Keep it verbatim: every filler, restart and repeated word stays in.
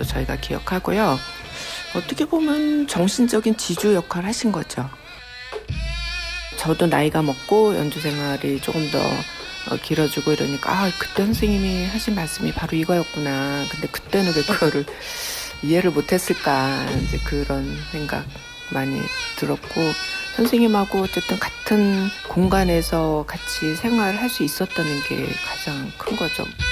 저희가 기억하고요. 어떻게 보면 정신적인 지주 역할을 하신 거죠. 저도 나이가 먹고 연주 생활이 조금 더 길어지고 이러니까 아, 그때 선생님이 하신 말씀이 바로 이거였구나. 근데 그때는 왜 그거를 이해를 못했을까, 이제 그런 생각 많이 들었고, 선생님하고 어쨌든 같은 공간에서 같이 생활을 할 수 있었다는 게 가장 큰 거죠.